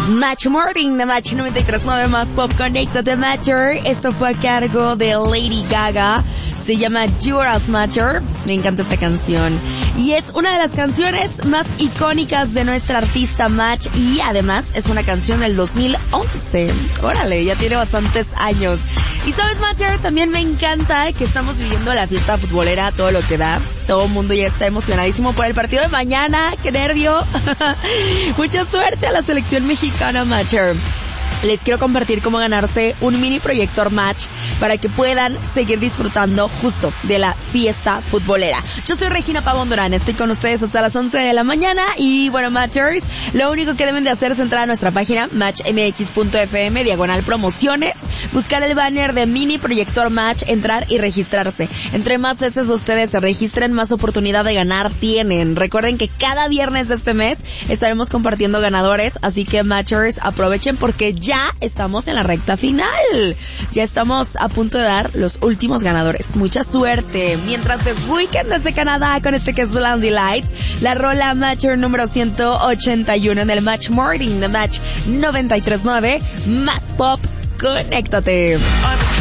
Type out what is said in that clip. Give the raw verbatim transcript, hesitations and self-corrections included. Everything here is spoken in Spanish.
Match Morning de Match noventa y tres punto nueve más Pop Connected Matter. Esto fue a cargo de Lady Gaga. Se llama You're As Matter. Me encanta esta canción. Y es una de las canciones más icónicas de nuestra artista Match. Y además es una canción del dos mil once. Órale, ya tiene bastantes años. Y sabes, Matter, también me encanta que estamos viviendo la fiesta futbolera, todo lo que da. Todo el mundo ya está emocionadísimo por el partido de mañana. ¡Qué nervio! Mucha suerte a la selección mexicana, Matcher. Les quiero compartir cómo ganarse un mini proyector Match para que puedan seguir disfrutando justo de la fiesta futbolera. Yo soy Regina Pavón Durán, estoy con ustedes hasta las once de la mañana y bueno, Matchers, lo único que deben de hacer es entrar a nuestra página match m x punto f m, diagonal promociones, buscar el banner de mini proyector Match, entrar y registrarse. Entre más veces ustedes se registren, más oportunidad de ganar tienen. Recuerden que cada viernes de este mes estaremos compartiendo ganadores, así que Matchers, aprovechen porque ya Ya estamos en la recta final. Ya estamos a punto de dar los últimos ganadores. Mucha suerte. Mientras The Weeknd desde Canadá con este que es Blinding Lights, la rola Matcher número ciento ochenta y uno en el Match Morning de Match noventa y tres punto nueve más Pop. Conéctate.